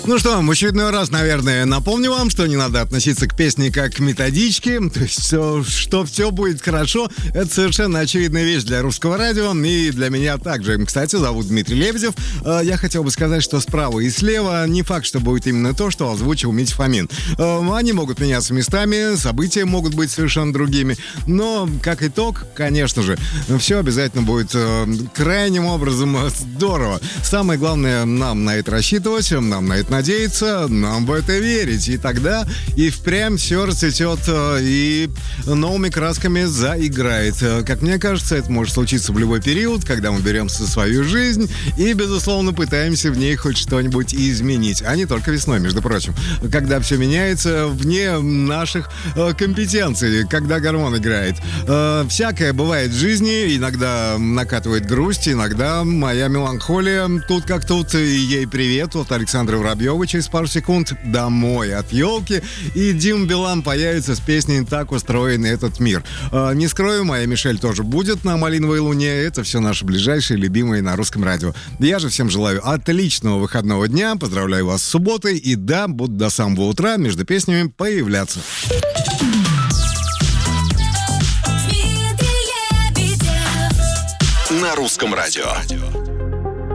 Ну что, в очередной раз, наверное, напомню вам, что не надо относиться к песне как к методичке. То есть, что все будет хорошо, это совершенно очевидная вещь для русского радио и для меня также. Кстати, зовут Дмитрий Лебедев. Я хотел бы сказать, что справа и слева не факт, что будет именно то, что озвучил Митя Фомин. Они могут меняться местами, события могут быть совершенно другими. Но, как итог, конечно же, все обязательно будет крайним образом здорово. Самое главное, нам на это рассчитывать, нам на это надеяться, нам в это верить. И тогда и впрямь все расцветет и новыми красками заиграет. Как мне кажется, это может случиться в любой период, когда мы беремся за свою жизнь и, безусловно, пытаемся в ней хоть что-нибудь изменить. А не только весной, между прочим. Когда все меняется вне наших компетенций, когда гормон играет. Всякое бывает в жизни. Иногда накатывает грусть, иногда моя меланхолия. Тут как тут, и ей привет от Александра Воробьева через пару секунд домой от елки, и Дим Билан появится с песней «Так устроен этот мир». Не скрою, моя Мишель тоже будет на «Малиновой луне». Это все наши ближайшие любимые на русском радио. Я же всем желаю отличного выходного дня, поздравляю вас с субботой, и да, буду до самого утра между песнями появляться. На русском радио.